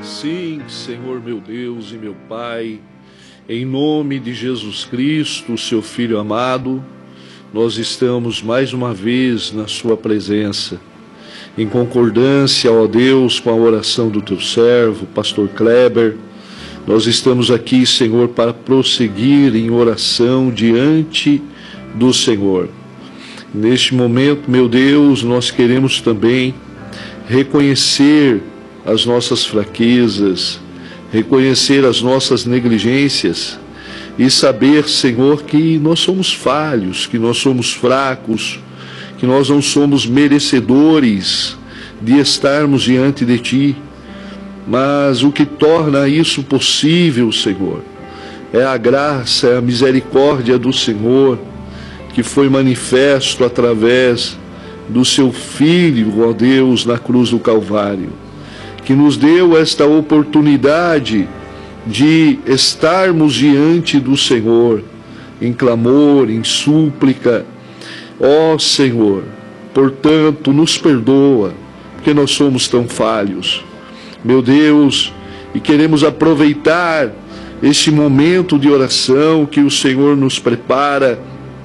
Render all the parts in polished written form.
Sim, Senhor meu Deus e meu Pai, em nome de Jesus Cristo, seu Filho amado, nós estamos mais uma vez na sua presença, em concordância, ó Deus, com a oração do teu servo, pastor Kleber. Nós estamos aqui, Senhor, para prosseguir em oração diante do Senhor. Neste momento, meu Deus, nós queremos também reconhecer as nossas fraquezas, reconhecer as nossas negligências e saber, Senhor, que nós somos falhos, que nós somos fracos, que nós não somos merecedores de estarmos diante de Ti. Mas o que torna isso possível, Senhor, é a graça, é a misericórdia do Senhor, que foi manifesto através do Seu Filho, ó Deus, na cruz do Calvário, que nos deu esta oportunidade de estarmos diante do Senhor, em clamor, em súplica. Ó Senhor, portanto, nos perdoa, porque nós somos tão falhos, meu Deus, e queremos aproveitar este momento de oração que o Senhor nos prepara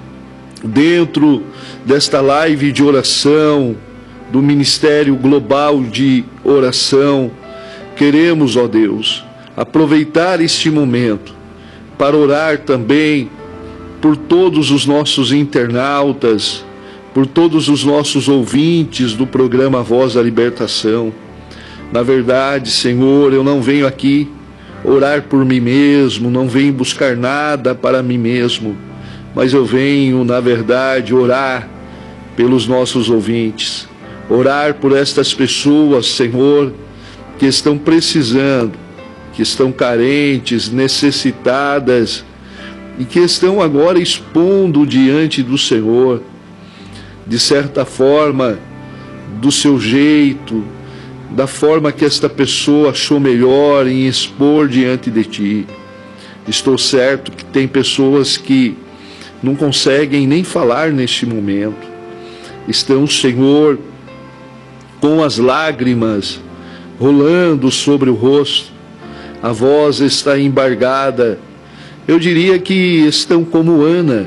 dentro desta live de oração, do Ministério Global de Oração. Queremos, ó Deus, aproveitar este momento para orar também por todos os nossos internautas, por todos os nossos ouvintes do programa Voz da Libertação. Na verdade, Senhor, eu não venho aqui orar por mim mesmo, não venho buscar nada para mim mesmo, mas eu venho, na verdade, orar pelos nossos ouvintes, orar por estas pessoas, Senhor, que estão precisando, que estão carentes, necessitadas, e que estão agora expondo diante do Senhor, de certa forma, do seu jeito, da forma que esta pessoa achou melhor em expor diante de Ti. Estou certo que tem pessoas que não conseguem nem falar neste momento. Estão, Senhor, com as lágrimas rolando sobre o rosto, a voz está embargada. Eu diria que estão como Ana,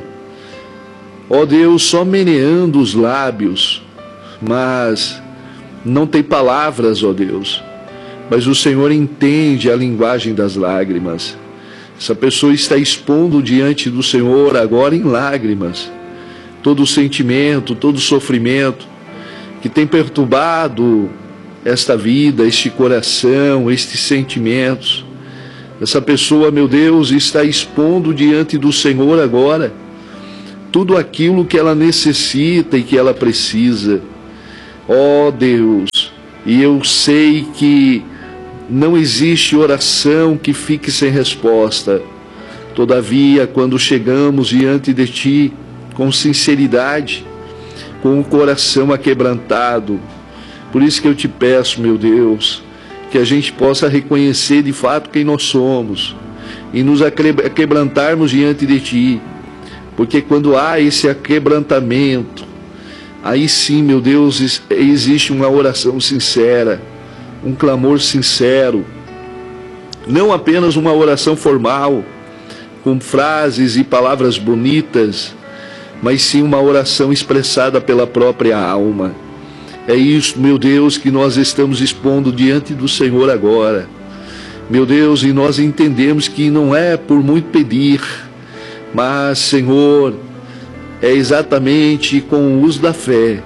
ó Deus, só meneando os lábios, mas não tem palavras, ó Deus. Mas o Senhor entende a linguagem das lágrimas. Essa pessoa está expondo diante do Senhor agora em lágrimas todo o sentimento, todo o sofrimento que tem perturbado esta vida, este coração, estes sentimentos. Essa pessoa, meu Deus, está expondo diante do Senhor agora tudo aquilo que ela necessita e que ela precisa. Ó Deus, e eu sei que não existe oração que fique sem resposta. Todavia, quando chegamos diante de Ti com sinceridade, com o coração aquebrantado, por isso que eu te peço, meu Deus, que a gente possa reconhecer de fato quem nós somos e nos aquebrantarmos diante de Ti, porque quando há esse aquebrantamento, aí sim, meu Deus, existe uma oração sincera, um clamor sincero, não apenas uma oração formal, com frases e palavras bonitas, mas sim uma oração expressada pela própria alma. É isso, meu Deus, que nós estamos expondo diante do Senhor agora. Meu Deus, e nós entendemos que não é por muito pedir, mas, Senhor, é exatamente com o uso da fé,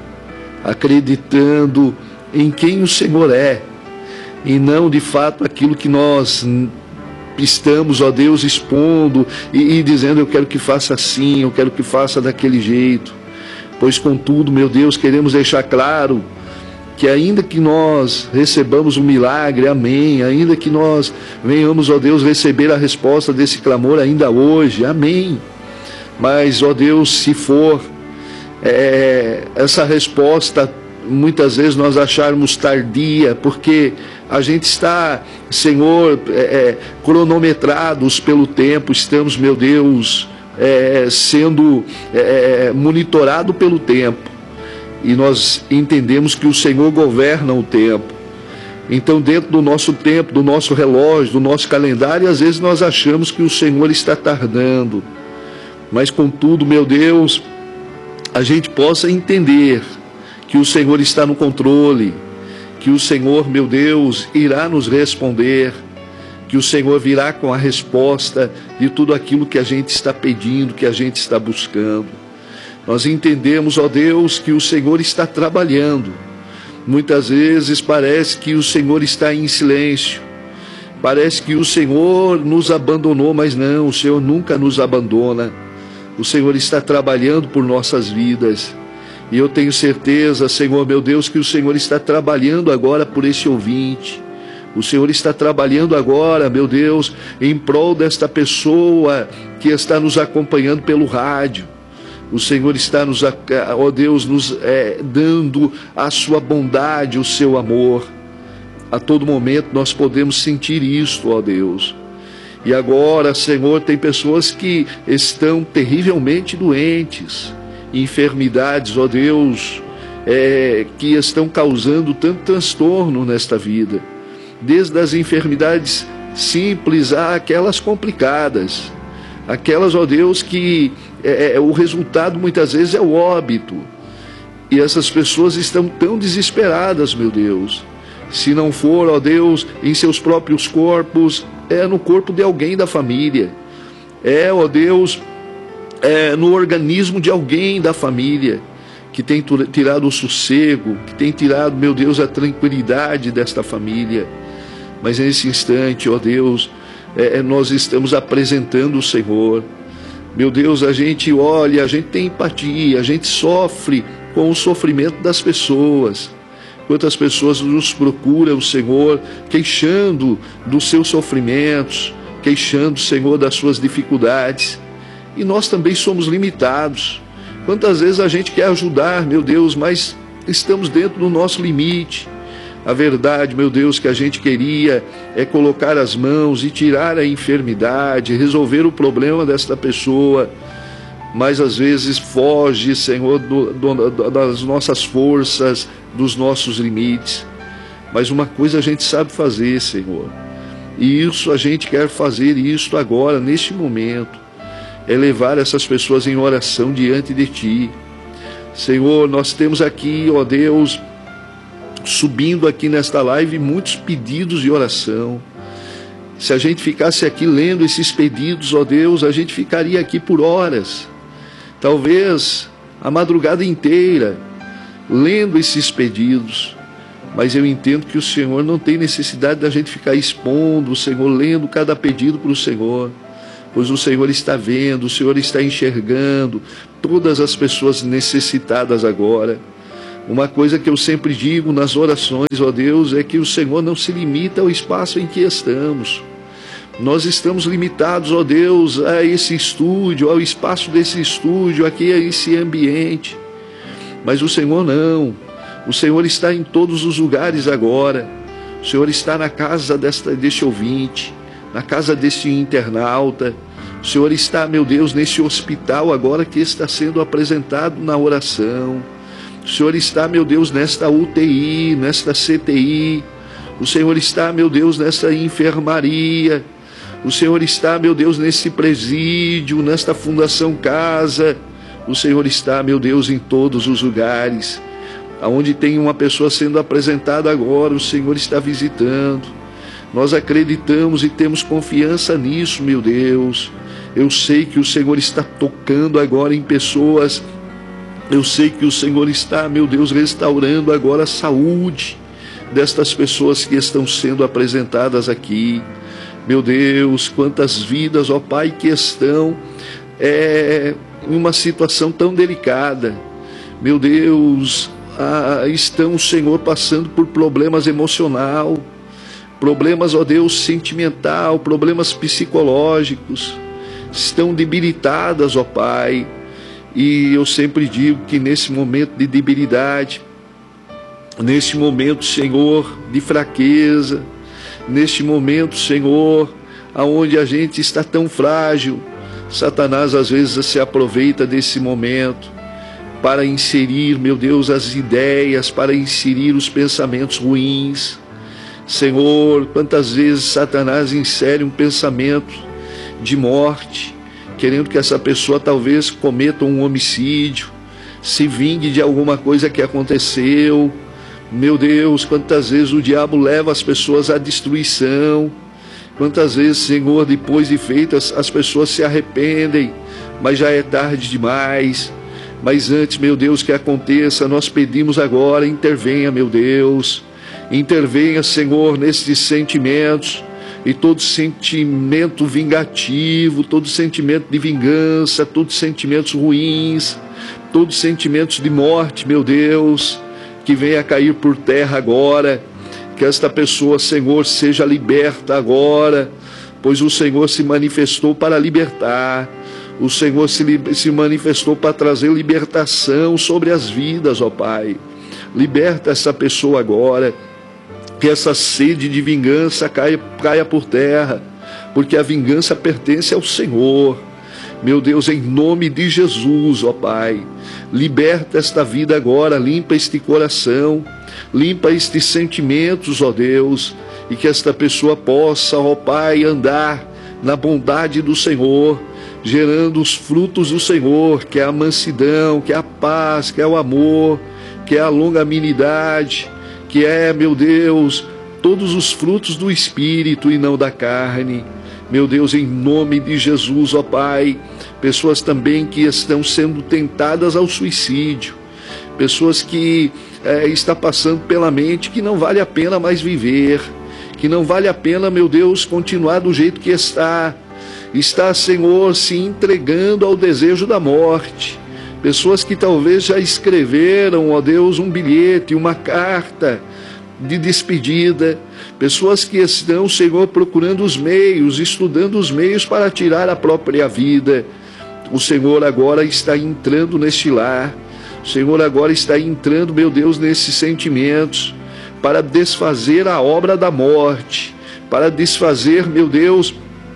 acreditando em quem o Senhor é, e não de fato aquilo que nós estamos, ó Deus, expondo e dizendo: eu quero que faça assim, eu quero que faça daquele jeito. Pois, contudo, meu Deus, queremos deixar claro que ainda que nós recebamos um milagre, amém, ainda que nós venhamos, ó Deus, receber a resposta desse clamor ainda hoje, amém, mas, ó Deus, se for essa resposta, muitas vezes nós acharmos tardia, porque a gente está, Senhor, cronometrados pelo tempo, estamos, meu Deus, sendo monitorado pelo tempo, e nós entendemos que o Senhor governa o tempo, Então, dentro do nosso tempo, do nosso relógio, do nosso calendário, às vezes nós achamos que o Senhor está tardando. Mas, contudo, meu Deus, a gente possa entender que o Senhor está no controle, que o Senhor, meu Deus, irá nos responder, que o Senhor virá com a resposta de tudo aquilo que a gente está pedindo, que a gente está buscando. Nós entendemos, ó Deus, que o Senhor está trabalhando. Muitas vezes parece que o Senhor está em silêncio. Parece que o Senhor nos abandonou, mas não, o Senhor nunca nos abandona. O Senhor está trabalhando por nossas vidas. E eu tenho certeza, Senhor, meu Deus, que o Senhor está trabalhando agora por esse ouvinte. O Senhor está trabalhando agora, meu Deus, em prol desta pessoa que está nos acompanhando pelo rádio. O Senhor está ó Deus, nos dando a sua bondade, o seu amor. A todo momento nós podemos sentir isto, ó Deus. E agora, Senhor, tem pessoas que estão terrivelmente doentes, enfermidades, ó Deus, que estão causando tanto transtorno nesta vida. Desde as enfermidades simples àquelas complicadas. Aquelas, ó Deus, que o resultado muitas vezes é o óbito. E essas pessoas estão tão desesperadas, meu Deus. Se não for, ó Deus, em seus próprios corpos, é no corpo de alguém da família. Ó Deus, no organismo de alguém da família, que tem tirado o sossego, que tem tirado, meu Deus, a tranquilidade desta família. Mas nesse instante, ó Deus, nós estamos apresentando o Senhor. Meu Deus, a gente olha, a gente tem empatia, a gente sofre com o sofrimento das pessoas. Quantas pessoas nos procuram, Senhor, queixando dos seus sofrimentos, queixando, Senhor, das suas dificuldades. E nós também somos limitados. Quantas vezes a gente quer ajudar, meu Deus, mas estamos dentro do nosso limite. A verdade, meu Deus, que a gente queria é colocar as mãos e tirar a enfermidade, resolver o problema desta pessoa, mas às vezes foge, Senhor, das nossas forças, dos nossos limites. Mas uma coisa a gente sabe fazer, Senhor, e isso a gente quer fazer isto agora, neste momento, é levar essas pessoas em oração diante de Ti. Senhor, nós temos aqui, ó Deus, subindo aqui nesta live muitos pedidos de oração. Se a gente ficasse aqui lendo esses pedidos, ó Deus, a gente ficaria aqui por horas, talvez a madrugada inteira, lendo esses pedidos. Mas eu entendo que o Senhor não tem necessidade da gente ficar expondo, o Senhor, lendo cada pedido para o Senhor, pois o Senhor está vendo, o Senhor está enxergando todas as pessoas necessitadas agora. Uma coisa que eu sempre digo nas orações, ó Deus, é que o Senhor não se limita ao espaço em que estamos. Nós estamos limitados, ó Deus, a esse estúdio, ao espaço desse estúdio, aqui a esse ambiente. Mas o Senhor não. O Senhor está em todos os lugares agora. O Senhor está na casa deste ouvinte, na casa deste internauta. O Senhor está, meu Deus, nesse hospital agora que está sendo apresentado na oração. O Senhor está, meu Deus, nesta UTI, nesta CTI. O Senhor está, meu Deus, nesta enfermaria. O Senhor está, meu Deus, nesse presídio, nesta Fundação Casa. O Senhor está, meu Deus, em todos os lugares. Aonde tem uma pessoa sendo apresentada agora, o Senhor está visitando. Nós acreditamos e temos confiança nisso, meu Deus. Eu sei que o Senhor está tocando agora em pessoas. Eu sei que o Senhor está, meu Deus, restaurando agora a saúde destas pessoas que estão sendo apresentadas aqui. Meu Deus, quantas vidas, ó Pai, que estão em uma situação tão delicada. Meu Deus, estão, Senhor, passando por problemas emocionais, problemas, ó Deus, sentimental, problemas psicológicos. Estão debilitadas, ó Pai. E eu sempre digo que nesse momento de debilidade, nesse momento, Senhor, de fraqueza, neste momento, Senhor, aonde a gente está tão frágil, Satanás às vezes se aproveita desse momento para inserir, meu Deus, as ideias, para inserir os pensamentos ruins. Senhor, quantas vezes Satanás insere um pensamento de morte, querendo que essa pessoa talvez cometa um homicídio, se vingue de alguma coisa que aconteceu. Meu Deus, quantas vezes o diabo leva as pessoas à destruição. Quantas vezes, Senhor, depois de feitas, as pessoas se arrependem, mas já é tarde demais. Mas antes, meu Deus, que aconteça, nós pedimos agora, intervenha, meu Deus. Intervenha, Senhor, nesses sentimentos, e todo sentimento vingativo, todo sentimento de vingança, todos sentimentos ruins, todos sentimentos de morte, meu Deus, que venha cair por terra agora. Que esta pessoa, Senhor, seja liberta agora, pois o Senhor se manifestou para libertar. O Senhor se manifestou para trazer libertação sobre as vidas, ó Pai. Liberta essa pessoa agora. Que essa sede de vingança caia por terra, porque a vingança pertence ao Senhor. Meu Deus, em nome de Jesus, ó Pai, liberta esta vida agora, limpa este coração, limpa estes sentimentos, ó Deus, e que esta pessoa possa, ó Pai, andar na bondade do Senhor, gerando os frutos do Senhor, que é a mansidão, que é a paz, que é o amor, que é a longanimidade, que é, meu Deus, todos os frutos do Espírito e não da carne. Meu Deus, em nome de Jesus, ó Pai, pessoas também que estão sendo tentadas ao suicídio, pessoas que está passando pela mente que não vale a pena mais viver, que não vale a pena, meu Deus, continuar do jeito que está, Senhor, se entregando ao desejo da morte. Pessoas que talvez já escreveram, ó Deus, um bilhete, uma carta de despedida. Pessoas que estão, Senhor, procurando os meios, estudando os meios para tirar a própria vida. O Senhor agora está entrando neste lar. O Senhor agora está entrando, meu Deus, nesses sentimentos, para desfazer a obra da morte, para desfazer, meu Deus,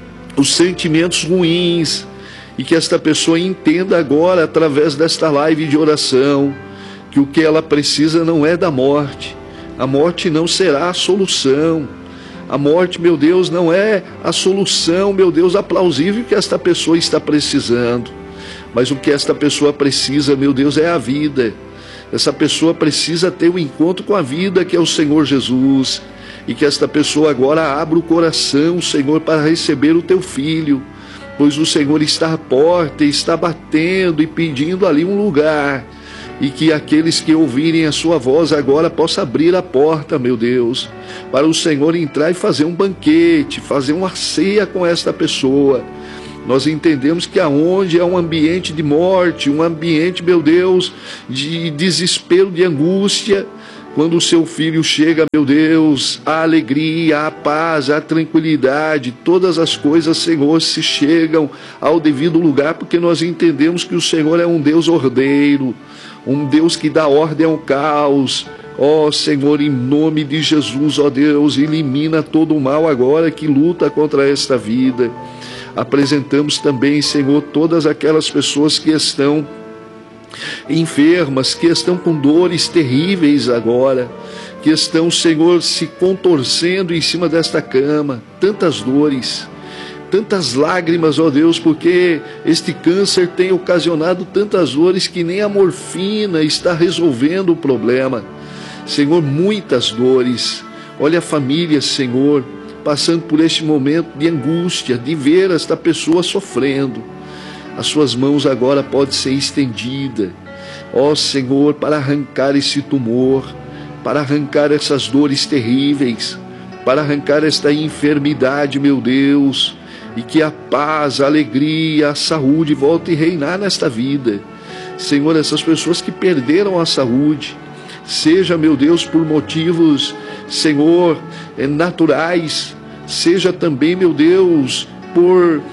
os sentimentos ruins. E que esta pessoa entenda agora, através desta live de oração, que o que ela precisa não é da morte. A morte não será a solução. A morte, meu Deus, não é a solução, meu Deus, aplausível que esta pessoa está precisando. Mas o que esta pessoa precisa, meu Deus, é a vida. Essa pessoa precisa ter o encontro com a vida, que é o Senhor Jesus. E que esta pessoa agora abra o coração, Senhor, para receber o teu filho. Pois o Senhor está à porta, está batendo e pedindo ali um lugar. E que aqueles que ouvirem a sua voz agora possam abrir a porta, meu Deus, para o Senhor entrar e fazer um banquete, fazer uma ceia com esta pessoa. Nós entendemos que aonde é um ambiente de morte, um ambiente, meu Deus, de desespero, de angústia, quando o seu filho chega, meu Deus, a alegria, a paz, a tranquilidade, todas as coisas, Senhor, se chegam ao devido lugar, porque nós entendemos que o Senhor é um Deus ordeiro, um Deus que dá ordem ao caos. Ó Senhor, em nome de Jesus, ó Deus, elimina todo o mal agora que luta contra esta vida. Apresentamos também, Senhor, todas aquelas pessoas que estão enfermas, que estão com dores terríveis agora, que estão, Senhor, se contorcendo em cima desta cama, tantas dores, tantas lágrimas, ó Deus, porque este câncer tem ocasionado tantas dores que nem a morfina está resolvendo o problema. Senhor, muitas dores. Olha a família, Senhor, passando por este momento de angústia, de ver esta pessoa sofrendo. As suas mãos agora podem ser estendidas, ó Senhor, para arrancar esse tumor, para arrancar essas dores terríveis, para arrancar esta enfermidade, meu Deus, e que a paz, a alegria, a saúde volte a reinar nesta vida. Senhor, essas pessoas que perderam a saúde, seja, meu Deus, por motivos, Senhor, naturais, seja também, meu Deus, por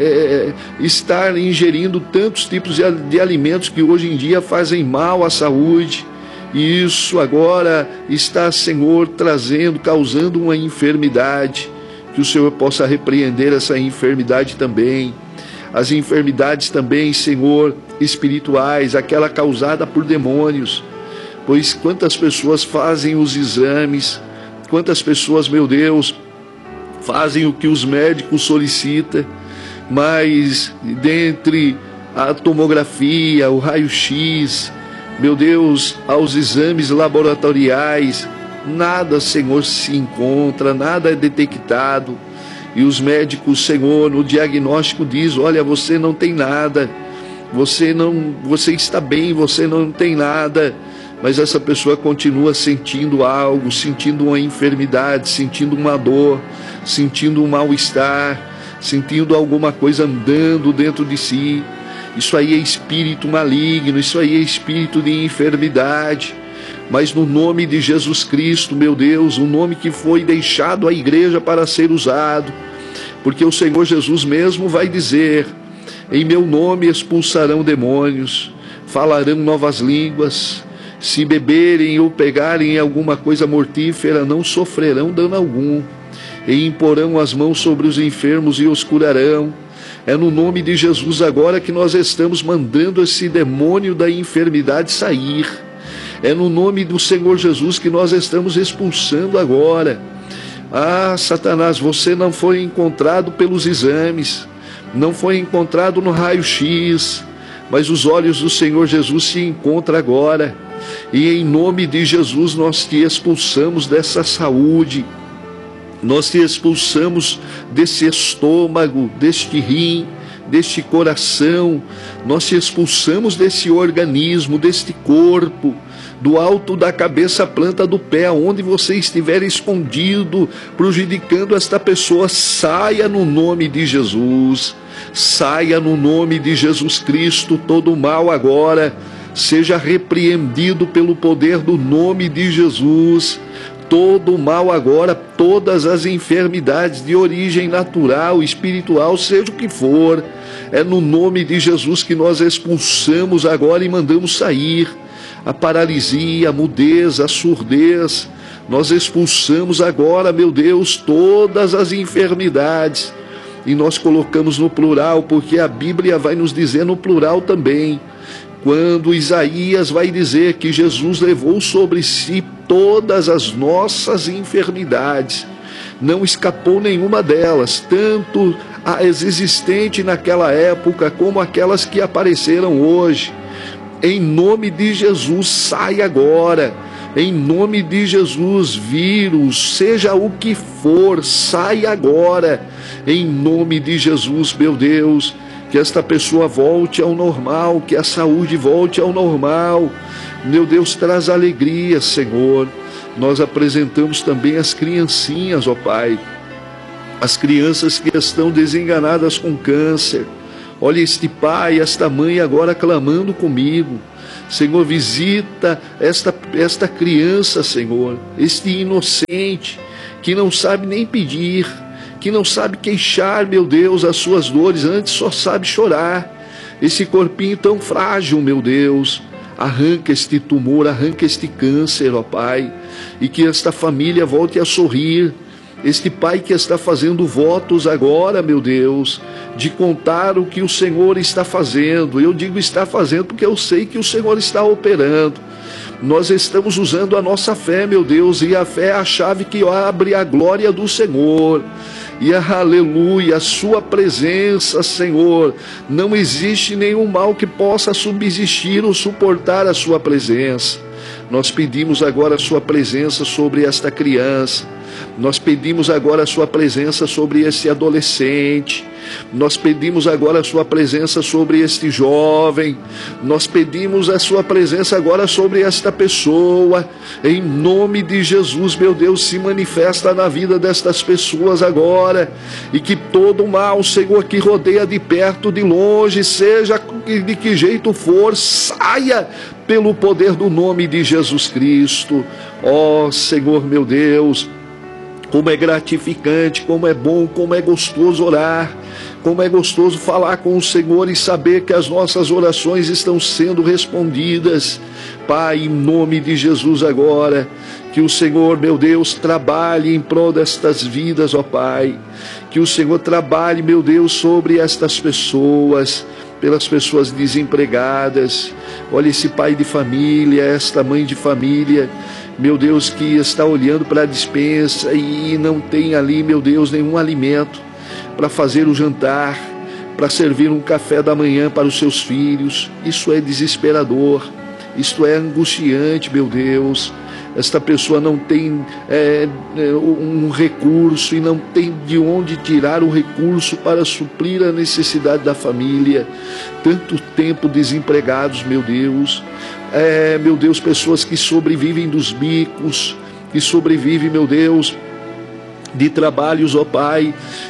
estar ingerindo tantos tipos de alimentos que hoje em dia fazem mal à saúde, e isso agora está, Senhor, causando uma enfermidade, que o Senhor possa repreender essa enfermidade também, as enfermidades também, Senhor, espirituais, aquela causada por demônios, pois quantas pessoas fazem os exames, Quantas pessoas, meu Deus, fazem o que os médicos solicitam, mas dentre a tomografia, o raio-x, meu Deus, aos exames laboratoriais, nada, Senhor, se encontra, nada é detectado. E os médicos, Senhor, no diagnóstico diz: olha, você não tem nada, você está bem, você não tem nada. Mas essa pessoa continua sentindo algo, sentindo uma enfermidade, sentindo uma dor, sentindo um mal-estar, sentindo alguma coisa andando dentro de si. Isso aí é espírito maligno, isso aí é espírito de enfermidade. Mas no nome de Jesus Cristo, meu Deus, o nome que foi deixado à igreja para ser usado, porque o Senhor Jesus mesmo vai dizer: em meu nome expulsarão demônios, falarão novas línguas, se beberem ou pegarem alguma coisa mortífera, não sofrerão dano algum, e imporão as mãos sobre os enfermos e os curarão. É no nome de Jesus agora que nós estamos mandando esse demônio da enfermidade sair. É no nome do Senhor Jesus que nós estamos expulsando agora. Ah, Satanás, você não foi encontrado pelos exames, não foi encontrado no raio-x, mas os olhos do Senhor Jesus se encontram agora. E em nome de Jesus nós te expulsamos dessa saúde, nós te expulsamos desse estômago, deste rim, deste coração, nós te expulsamos desse organismo, deste corpo, do alto da cabeça à planta do pé, aonde você estiver escondido, prejudicando esta pessoa, saia no nome de Jesus, saia no nome de Jesus Cristo, todo mal agora, seja repreendido pelo poder do nome de Jesus. Todo mal agora, todas as enfermidades de origem natural, espiritual, seja o que for, é no nome de Jesus que nós expulsamos agora e mandamos sair a paralisia, a mudez, a surdez. Nós expulsamos agora, meu Deus, todas as enfermidades, e nós colocamos no plural, porque a Bíblia vai nos dizer no plural também, quando Isaías vai dizer que Jesus levou sobre si todas as nossas enfermidades, não escapou nenhuma delas, tanto as existentes naquela época, como aquelas que apareceram hoje. Em nome de Jesus, sai agora. Em nome de Jesus, vírus, seja o que for, sai agora. Em nome de Jesus, meu Deus, que esta pessoa volte ao normal, que a saúde volte ao normal. Meu Deus, traz alegria, Senhor. Nós apresentamos também as criancinhas, ó Pai, as crianças que estão desenganadas com câncer. Olha este pai, esta mãe agora clamando comigo. Senhor, visita esta criança, Senhor, este inocente que não sabe nem pedir, que não sabe queixar, meu Deus, as suas dores, antes só sabe chorar. Esse corpinho tão frágil, meu Deus, arranca este tumor, arranca este câncer, ó Pai, e que esta família volte a sorrir. Este pai que está fazendo votos agora, meu Deus, de contar o que o Senhor está fazendo. Eu digo está fazendo porque eu sei que o Senhor está operando. Nós estamos usando a nossa fé, meu Deus, e a fé é a chave que abre a glória do Senhor. E aleluia, a sua presença, Senhor, não existe nenhum mal que possa subsistir ou suportar a sua presença. Nós pedimos agora a sua presença sobre esta criança. Nós pedimos agora a sua presença sobre esse adolescente. Nós pedimos agora a sua presença sobre este jovem. Nós pedimos a sua presença agora sobre esta pessoa. Em nome de Jesus, meu Deus, se manifesta na vida destas pessoas agora. E que todo mal, Senhor, que rodeia de perto, de longe, seja de que jeito for, saia pelo poder do nome de Jesus Cristo. Ó Senhor, meu Deus, como é gratificante, como é bom, como é gostoso orar, como é gostoso falar com o Senhor e saber que as nossas orações estão sendo respondidas. Pai, em nome de Jesus agora, que o Senhor, meu Deus, trabalhe em prol destas vidas, ó Pai, que o Senhor trabalhe, meu Deus, sobre estas pessoas, pelas pessoas desempregadas. Olha esse pai de família, esta mãe de família meu Deus, que está olhando para a despensa e não tem ali, meu Deus, nenhum alimento para fazer o jantar, para servir um café da manhã para os seus filhos. Isso é desesperador, isto é angustiante, meu Deus. Esta pessoa não tem um recurso e não tem de onde tirar o recurso para suprir a necessidade da família. Tanto tempo desempregados, meu Deus. Meu Deus, pessoas que sobrevivem dos bicos, que sobrevivem, meu Deus, de trabalhos, ó Pai,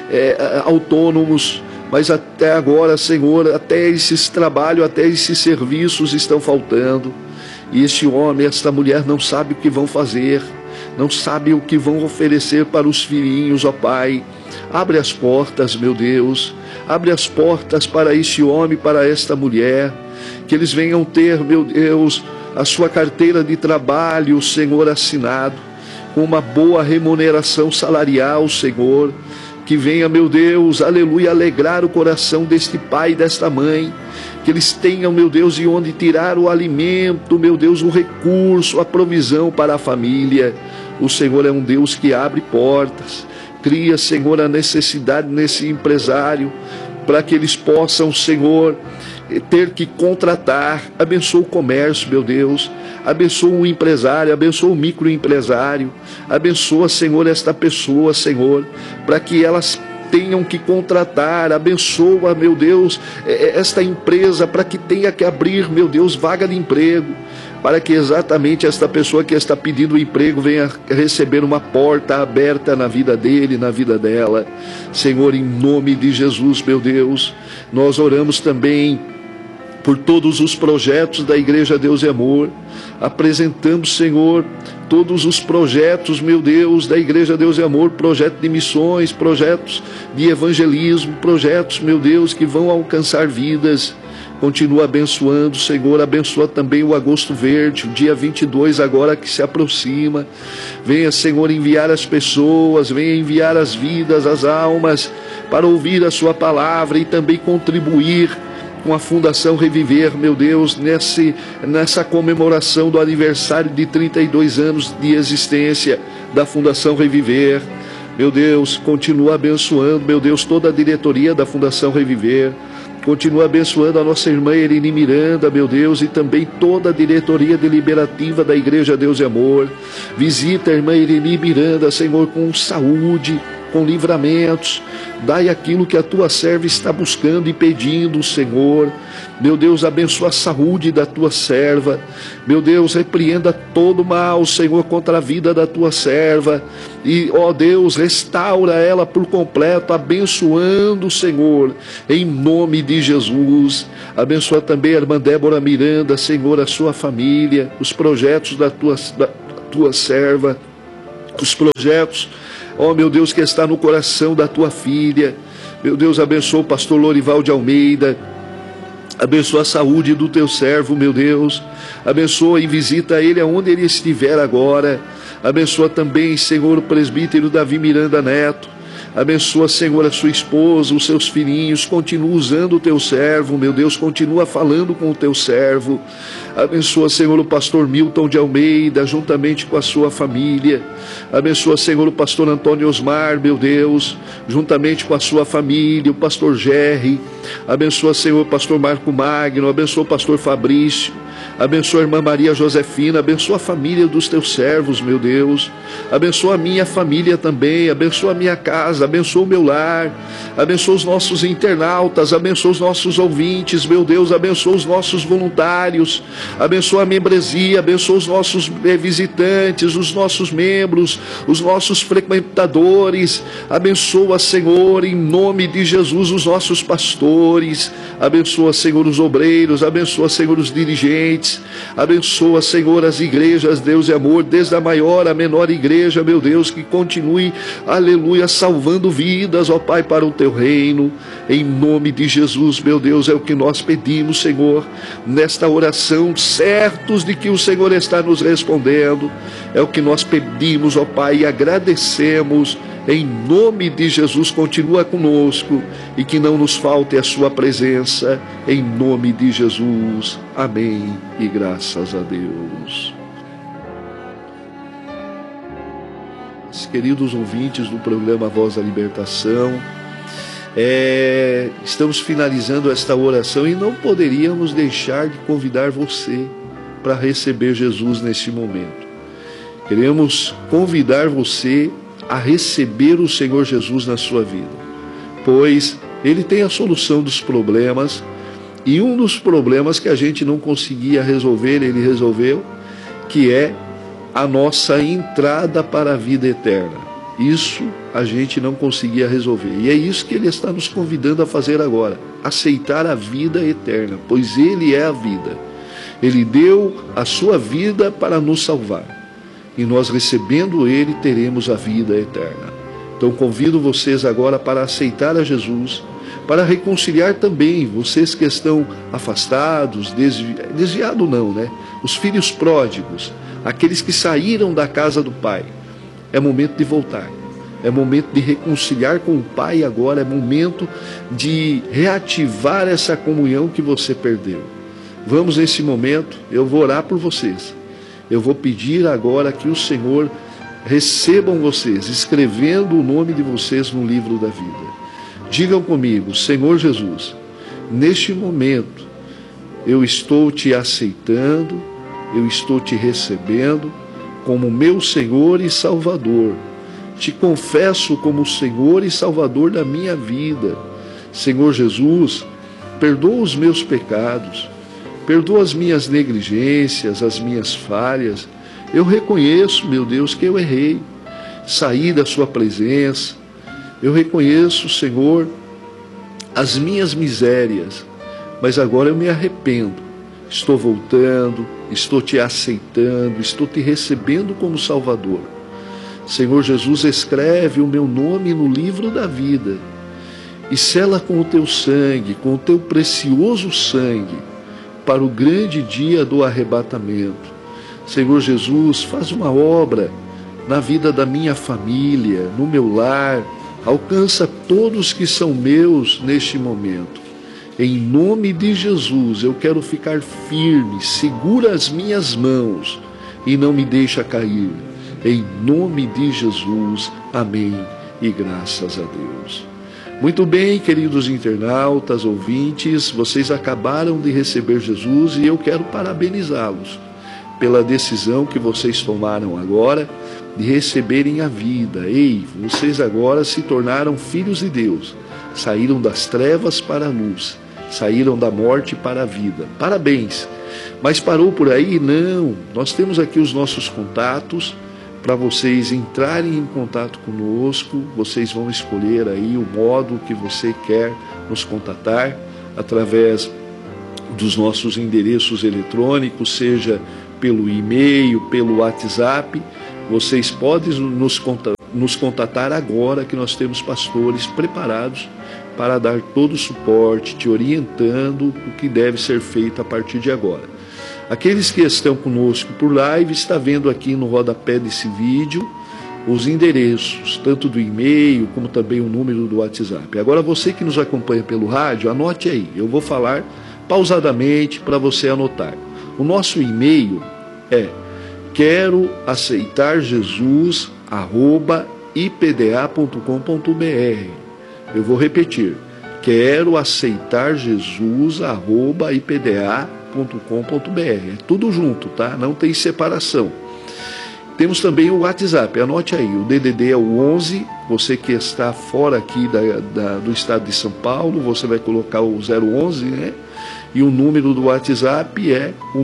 autônomos. Mas até agora, Senhor, até esses trabalhos, até esses serviços estão faltando. E este homem, esta mulher não sabe o que vão fazer, não sabe o que vão oferecer para os filhinhos, ó Pai. Abre as portas, meu Deus, abre as portas para este homem, para esta mulher, que eles venham ter, meu Deus, a sua carteira de trabalho, Senhor, assinado, com uma boa remuneração salarial, Senhor, que venha, meu Deus, aleluia, alegrar o coração deste pai e desta mãe, que eles tenham, meu Deus, de onde tirar o alimento, meu Deus, o recurso, a provisão para a família. O Senhor é um Deus que abre portas. Cria, Senhor, a necessidade nesse empresário, para que eles possam, Senhor, ter que contratar. Abençoa o comércio, meu Deus. Abençoa o empresário, abençoa o microempresário. Abençoa, Senhor, esta pessoa, Senhor, para que elas tenham que contratar. Abençoa, meu Deus, esta empresa, para que tenha que abrir, meu Deus, vaga de emprego, para que exatamente esta pessoa que está pedindo emprego venha receber uma porta aberta na vida dele, na vida dela. Senhor, em nome de Jesus, meu Deus, nós oramos também por todos os projetos da Igreja Deus e Amor. Apresentamos, Senhor, todos os projetos, meu Deus, da Igreja Deus e Amor, projetos de missões, projetos de evangelismo, projetos, meu Deus, que vão alcançar vidas. Continua abençoando, Senhor, abençoa também o Agosto Verde, o dia 22 agora que se aproxima. Venha, Senhor, enviar as pessoas, venha enviar as vidas, as almas, para ouvir a sua palavra e também contribuir com a Fundação Reviver, meu Deus, nessa comemoração do aniversário de 32 anos de existência da Fundação Reviver. Meu Deus, continua abençoando, meu Deus, toda a diretoria da Fundação Reviver. Continua abençoando a nossa irmã Erini Miranda, meu Deus, e também toda a diretoria deliberativa da Igreja Deus e Amor. Visita a irmã Erini Miranda, Senhor, com saúde, com livramentos. Dai aquilo que a tua serva está buscando e pedindo, Senhor. Meu Deus, abençoa a saúde da tua serva. Meu Deus, repreenda todo mal, Senhor, contra a vida da tua serva. E, ó Deus, restaura ela por completo, abençoando, Senhor, em nome de Jesus. Abençoa também a irmã Débora Miranda, Senhor, a sua família, os projetos da tua serva, os projetos, ó meu Deus, que está no coração da tua filha. Meu Deus, abençoa o pastor Lorival de Almeida. Abençoa a saúde do teu servo, meu Deus. Abençoa e visita ele aonde ele estiver agora. Abençoa também, Senhor, o presbítero Davi Miranda Neto. Abençoa, Senhor, a sua esposa, os seus filhinhos. Continua usando o teu servo, meu Deus. Continua falando com o teu servo. Abençoa, Senhor, o pastor Milton de Almeida, juntamente com a sua família. Abençoa, Senhor, o pastor Antônio Osmar, meu Deus, juntamente com a sua família. O pastor Gerry. Abençoa, Senhor, o pastor Marco Magno. Abençoa o pastor Fabrício. Abençoa a irmã Maria Josefina. Abençoa a família dos teus servos, meu Deus. Abençoa a minha família também. Abençoa a minha casa. Abençoa o meu lar. Abençoa os nossos internautas. Abençoa os nossos ouvintes, meu Deus. Abençoa os nossos voluntários. Abençoa a membresia. Abençoa os nossos visitantes, os nossos membros, os nossos frequentadores. Abençoa, Senhor, em nome de Jesus, os nossos pastores. Abençoa, Senhor, os obreiros. Abençoa, Senhor, os dirigentes. Abençoa, Senhor, as igrejas, Deus e amor, desde a maior à menor igreja, meu Deus, que continue, aleluia, salvando vidas, ó Pai, para o teu reino, em nome de Jesus, meu Deus, é o que nós pedimos, Senhor, nesta oração, certos de que o Senhor está nos respondendo, é o que nós pedimos, ó Pai, e agradecemos. Em nome de Jesus, continua conosco e que não nos falte a sua presença, em nome de Jesus. Amém e graças a Deus. queridos ouvintes do programa Voz da Libertação. Estamos finalizando esta oração e não poderíamos deixar de convidar você para receber Jesus neste momento. Queremos convidar você a receber o Senhor Jesus na sua vida, pois Ele tem a solução dos problemas, e um dos problemas que a gente não conseguia resolver, Ele resolveu, que é a nossa entrada para a vida eterna. Isso a gente não conseguia resolver. E é isso que Ele está nos convidando a fazer agora. Aceitar a vida eterna, pois Ele é a vida. Ele deu a sua vida para nos salvar. E nós, recebendo Ele, teremos a vida eterna. Então convido vocês agora para aceitar a Jesus, para reconciliar também vocês que estão afastados, desviados não, né? Os filhos pródigos, aqueles que saíram da casa do Pai. É momento de voltar, é momento de reconciliar com o Pai agora, é momento de reativar essa comunhão que você perdeu. Vamos nesse momento, eu vou orar por vocês. Eu vou pedir agora que o Senhor recebam vocês, escrevendo o nome de vocês no livro da vida. Digam comigo: Senhor Jesus, neste momento eu estou te aceitando, eu estou te recebendo como meu Senhor e Salvador. Te confesso como Senhor e Salvador da minha vida. Senhor Jesus, perdoa os meus pecados, perdoa as minhas negligências, as minhas falhas. Eu reconheço, meu Deus, que eu errei, saí da sua presença. Eu reconheço, Senhor, as minhas misérias, mas agora eu me arrependo. Estou voltando, estou te aceitando, estou te recebendo como Salvador. Senhor Jesus, escreve o meu nome no livro da vida e sela com o teu sangue, com o teu precioso sangue, para o grande dia do arrebatamento. Senhor Jesus, faz uma obra na vida da minha família, no meu lar, alcança todos que são meus neste momento. Em nome de Jesus, eu quero ficar firme, segura as minhas mãos e não me deixa cair. Em nome de Jesus, amém e graças a Deus. Muito bem, queridos internautas, ouvintes, vocês acabaram de receber Jesus e eu quero parabenizá-los pela decisão que vocês tomaram agora de receberem a vida. Ei, vocês agora se tornaram filhos de Deus, saíram das trevas para a luz, saíram da morte para a vida. Parabéns! Mas parou por aí? Não! Nós temos aqui os nossos contatos para vocês entrarem em contato conosco. Vocês vão escolher aí o modo que você quer nos contatar através dos nossos endereços eletrônicos, seja pelo e-mail, pelo WhatsApp. Vocês podem nos contatar agora, que nós temos pastores preparados para dar todo o suporte, te orientando o que deve ser feito a partir de agora. Aqueles que estão conosco por live, está vendo aqui no rodapé desse vídeo os endereços, tanto do e-mail como também o número do WhatsApp. Agora você que nos acompanha pelo rádio, anote aí, eu vou falar pausadamente para você anotar. O nosso e-mail é queroaceitarjesus@ipda.com.br. Eu vou repetir: queroaceitarjesus@ipda.com.br. É tudo junto, tá? Não tem separação. Temos também o WhatsApp, anote aí, o DDD é o 11, você que está fora aqui do estado de São Paulo, você vai colocar o 011, né? E o número do WhatsApp é o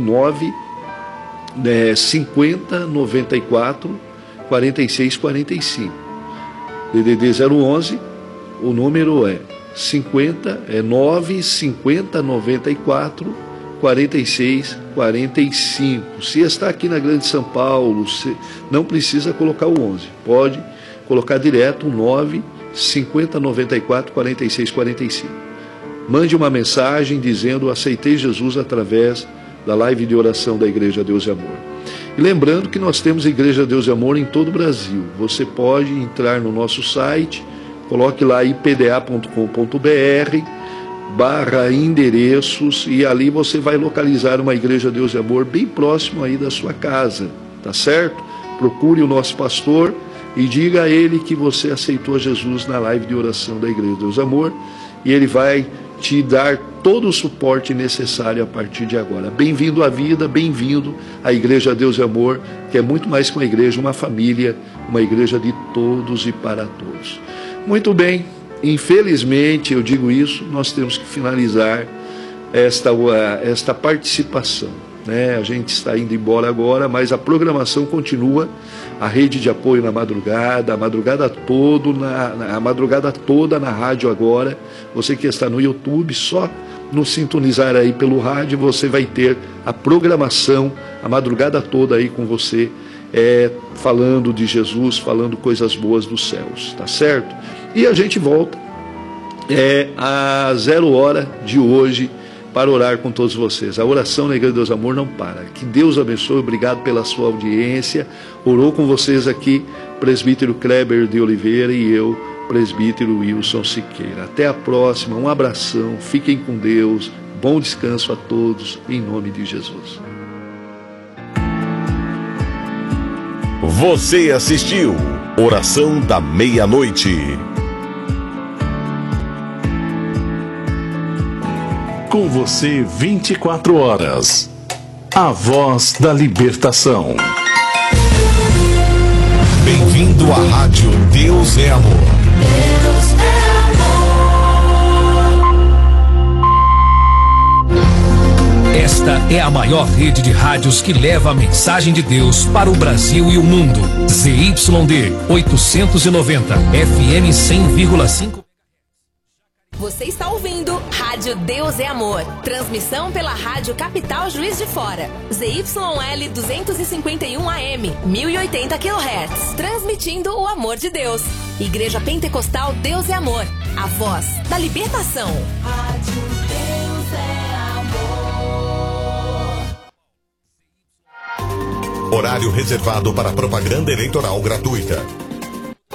50 94 46 45. DDD 011, o número é 9 50 94 46 45. Se está aqui na Grande São Paulo, não precisa colocar o 11, pode colocar direto o 9 50 94 46 45. Mande uma mensagem dizendo: aceitei Jesus através da live de oração da Igreja Deus e Amor. E lembrando que nós temos Igreja Deus e Amor em todo o Brasil. Você pode entrar no nosso site, coloque lá ipda.com.br/endereços e ali você vai localizar uma Igreja Deus e Amor bem próximo aí da sua casa, tá certo? Procure o nosso pastor e diga a ele que você aceitou Jesus na live de oração da Igreja Deus Amor, e ele vai te dar todo o suporte necessário a partir de agora. Bem-vindo à vida, bem-vindo à Igreja Deus e Amor, que é muito mais que uma igreja, uma família, uma igreja de todos e para todos. Muito bem, infelizmente, eu digo isso, nós temos que finalizar esta participação, né? A gente está indo embora agora, mas a programação continua, a rede de apoio na madrugada, a madrugada toda na rádio agora. Você que está no YouTube, só nos sintonizar aí pelo rádio, você vai ter a programação a madrugada toda aí com você, falando de Jesus, falando coisas boas dos céus, tá certo? E a gente volta às 0 hora de hoje para orar com todos vocês. A oração na Igreja de Deus Amor não para. Que Deus abençoe, obrigado pela sua audiência. Orou com vocês aqui, presbítero Kleber de Oliveira e eu, presbítero Wilson Siqueira. Até a próxima, um abração, fiquem com Deus, bom descanso a todos, em nome de Jesus. Você assistiu Oração da Meia-Noite. Com você 24 horas. A voz da libertação. Bem-vindo à Rádio Deus é Amor. Deus é amor. Esta é a maior rede de rádios que leva a mensagem de Deus para o Brasil e o mundo. ZYD 890, FM 100,5. Você está ouvindo Rádio Deus é Amor. Transmissão pela Rádio Capital Juiz de Fora. ZYL 251 AM, 1080 kHz. Transmitindo o amor de Deus. Igreja Pentecostal Deus é Amor. A voz da libertação. Rádio Deus é Amor. Horário reservado para propaganda eleitoral gratuita.